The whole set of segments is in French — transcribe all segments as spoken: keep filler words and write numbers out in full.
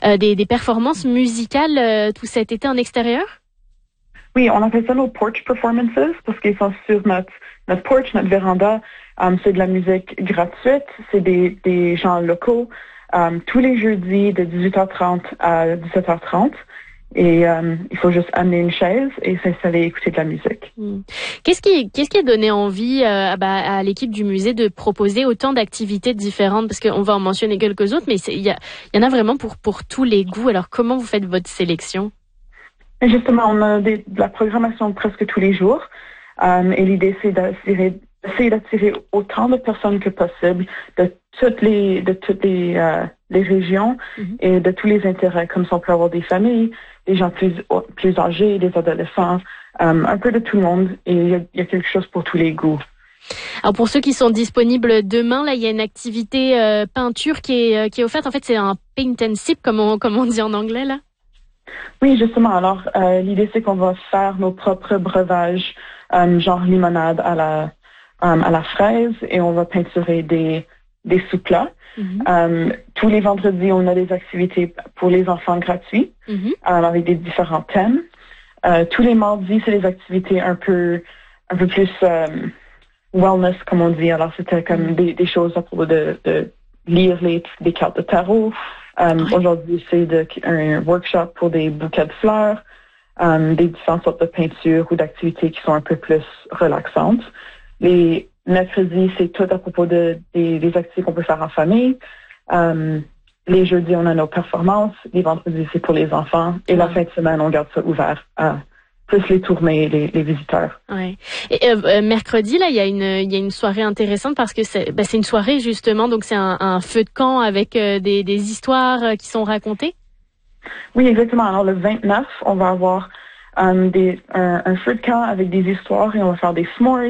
euh, des, des performances musicales euh, tout cet été en extérieur? Oui, on appelle ça nos porch performances parce qu'ils sont sur notre, notre porch, notre véranda. Um, c'est de la musique gratuite, c'est des, des gens locaux, um, tous les jeudis de dix-huit heures trente à dix-sept heures trente. Et um, il faut juste amener une chaise et s'installer et écouter de la musique. Mmh. Qu'est-ce qui, qu'est-ce qui a donné envie euh, bah, à l'équipe du musée de proposer autant d'activités différentes? Parce qu'on va en mentionner quelques autres, mais il y, y en a vraiment pour, pour tous les goûts. Alors, comment vous faites votre sélection? Et justement, on a des, de la programmation presque tous les jours. Um, et l'idée, c'est d'attirer, d'essayer d'attirer autant de personnes que possible de toutes les, de toutes les, euh, les régions mm-hmm. et de tous les intérêts, comme ça on peut avoir des familles, des gens plus, plus âgés, des adolescents, um, un peu de tout le monde. Et il y a, il y a quelque chose pour tous les goûts. Alors pour ceux qui sont disponibles demain, là il y a une activité euh, peinture qui est, euh, qui est offerte. En fait, c'est un paint and sip, comme on, comme on dit en anglais là. Oui, justement. Alors, euh, l'idée, c'est qu'on va faire nos propres breuvages, euh, genre limonade à la, euh, à la fraise, et on va peinturer des, des sous-plats. Mm-hmm. Euh, tous les vendredis, on a des activités pour les enfants gratuits, mm-hmm. euh, avec des différents thèmes. Euh, tous les mardis, c'est des activités un peu, un peu plus euh, wellness, comme on dit. Alors, c'était comme mm-hmm. des, des choses à propos de, de lire les, des cartes de tarot. Um, oui. Aujourd'hui, c'est de, un workshop pour des bouquets de fleurs, um, des différentes sortes de peintures ou d'activités qui sont un peu plus relaxantes. Les mercredis, c'est tout à propos de, des, des activités qu'on peut faire en famille. Um, les jeudis, on a nos performances. Les vendredis, c'est pour les enfants. Et ouais. La fin de semaine, on garde ça ouvert à plus les tournées et les, les visiteurs. Ouais. Et euh, mercredi, là, il y a une il y a une soirée intéressante parce que c'est bah, c'est une soirée justement, donc c'est un, un feu de camp avec euh, des des histoires euh, qui sont racontées. Oui, exactement. Alors le vingt-neuf, on va avoir um, des un, un feu de camp avec des histoires et on va faire des s'mores.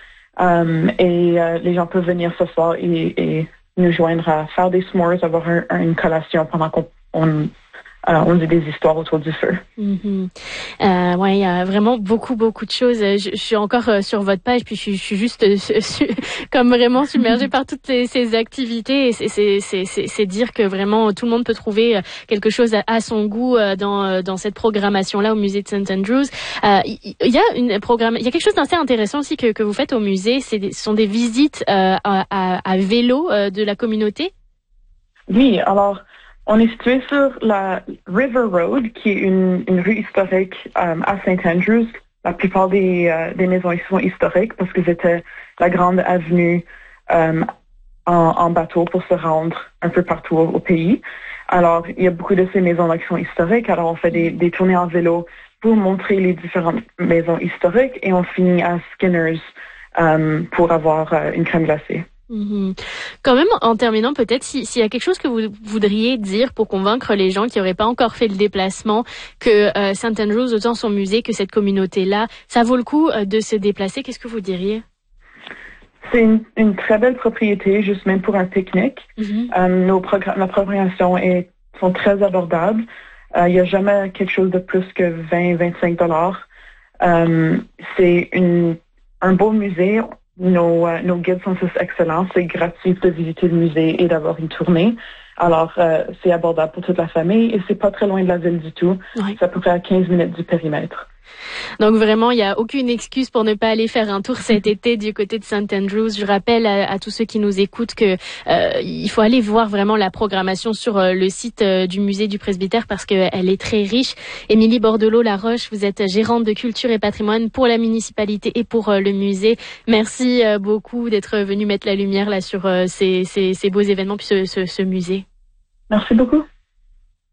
Um, et euh, les gens peuvent venir ce soir et, et nous joindre à faire des s'mores, avoir un, un, une collation pendant qu'on on, Euh, on dit des histoires autour du feu. Mm-hmm. Euh, ouais, il y a vraiment beaucoup, beaucoup de choses. Je, je suis encore euh, sur votre page, puis je, je suis juste euh, su, comme vraiment submergée par toutes ces, ces activités. Et c'est, c'est, c'est, c'est, c'est dire que vraiment tout le monde peut trouver quelque chose à, à son goût euh, dans, dans cette programmation-là au musée de Saint Andrews. Euh, il y a une programme, il y a quelque chose d'assez intéressant aussi que, que vous faites au musée. C'est des, ce sont des visites euh, à, à, à vélo euh, de la communauté. Oui, alors. On est situé sur la River Road, qui est une, une rue historique um, à Saint Andrews. La plupart des, uh, des maisons ici sont historiques parce que c'était la grande avenue um, en, en bateau pour se rendre un peu partout au, au pays. Alors, il y a beaucoup de ces maisons-là qui sont historiques. Alors, on fait des, des tournées en vélo pour montrer les différentes maisons historiques et on finit à Skinner's um, pour avoir uh, une crème glacée. Mmh. Quand même, en terminant, peut-être, si, s'il y a quelque chose que vous voudriez dire pour convaincre les gens qui n'auraient pas encore fait le déplacement, que euh, Saint Andrews, autant son musée que cette communauté-là, ça vaut le coup euh, de se déplacer, qu'est-ce que vous diriez? C'est une, une très belle propriété, juste même pour un pique-nique. Mmh. Um, nos progr- la programmation est sont très abordables. Il uh, n'y a jamais quelque chose de plus que vingt à vingt-cinq dollars. Um, c'est une, un beau musée. Nos, euh, nos guides sont tous excellents. C'est gratuit de visiter le musée et d'avoir une tournée. Alors, euh, c'est abordable pour toute la famille et c'est pas très loin de la ville du tout. Oui. C'est à peu près à quinze minutes du périmètre. Donc vraiment, il n'y a aucune excuse pour ne pas aller faire un tour cet été du côté de Saint Andrews. Je rappelle à, à tous ceux qui nous écoutent que euh, il faut aller voir vraiment la programmation sur euh, le site euh, du musée du Presbytère parce qu'elle est très riche. Émilie Bordelot-Laroche, vous êtes gérante de culture et patrimoine pour la municipalité et pour euh, le musée. Merci euh, beaucoup d'être venue mettre la lumière là sur euh, ces, ces, ces beaux événements puis ce, ce, ce musée. Merci beaucoup.